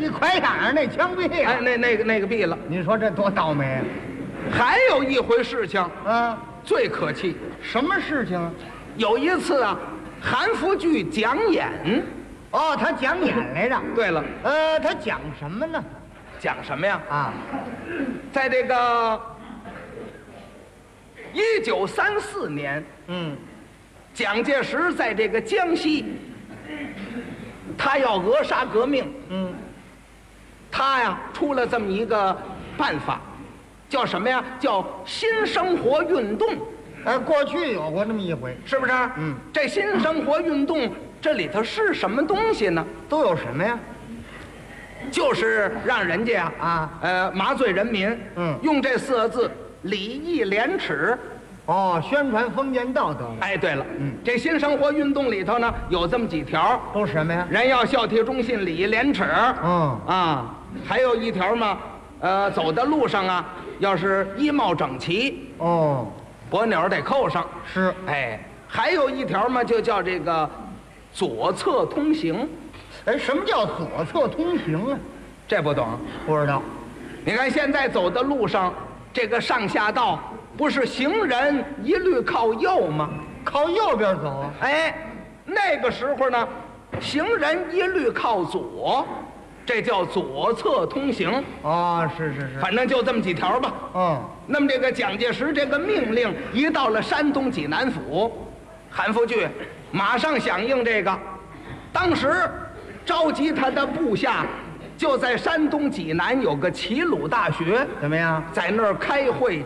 一块两那枪毙呀！ 哎，那个毙了。 你说这多倒霉啊！ 还有一回事情啊， 最可气， 什么事情啊？ 有一次啊，韩复榘讲演。 哦，他讲演来着。 对了， 他讲什么呢？ 讲什么呀？ 啊， 在这个1934年，蒋介石在这个江西，他要扼杀革命，他呀出了这么一个办法，叫什么呀？叫新生活运动。 过去有过那么一回， 是不是？这新生活运动这里头是什么东西呢？ 都有什么呀？ 就是让人家麻醉人民，用这4个字礼义廉耻。 哦，宣传封建道德。 哎，对了，这新生活运动里头呢，有这么几条， 都什么呀？ 人要孝悌忠信，礼义廉耻。还有一条嘛，走的路上啊，要是衣帽整齐，脖钮得扣上。 是。 哎，还有一条嘛，就叫这个左侧通行。 哎，什么叫左侧通行啊？ 这不懂？ 不知道。 你看现在走的路上，这个上下道不是行人一律靠右吗？ 靠右边走啊。 哎，那个时候呢，行人一律靠左，这叫左侧通行。 哦，是。 反正就这么几条吧。那么这个蒋介石这个命令一到了山东济南府，韩复榘马上响应这个，当时召集他的部下，就在山东济南有个齐鲁大学， 怎么样？ 在那儿开会